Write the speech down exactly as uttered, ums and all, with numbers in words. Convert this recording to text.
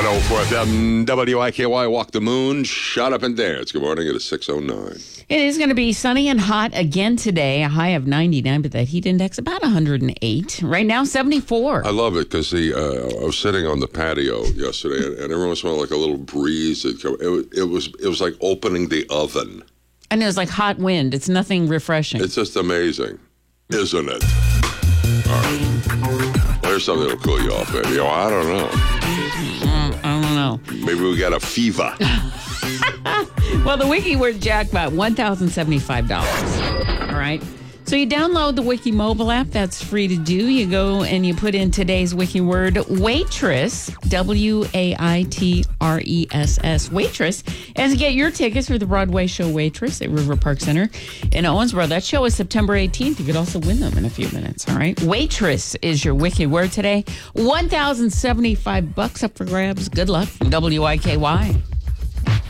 one oh four F M, W I K Y, Walk the Moon, Shut Up and Dance. Good morning, it is six oh nine. It is going to be sunny and hot again today, a high of ninety-nine, but that heat index about one hundred eight. Right now, seventy-four. I love it because the uh, I was sitting on the patio yesterday, and, and every once in a while, like a little breeze. It, it, it, was, it was like opening the oven. And it was like hot wind. It's nothing refreshing. It's just amazing, isn't it? All right. Well, here's something that'll cool you off, baby. Oh, I don't know. Mm, I don't know. Maybe we got a fever. Well, the Wiki Word jackpot, one thousand seventy-five dollars. All right. So you download the Wiki mobile app. That's free to do. You go and you put in today's Wiki word, waitress, W A I T R E S S, waitress, and to get your tickets for the Broadway show Waitress at River Park Center in Owensboro. That show is September eighteenth. You could also win them in a few minutes, all right? Waitress is your Wiki word today. one thousand seventy-five bucks up for grabs. Good luck from W I K Y.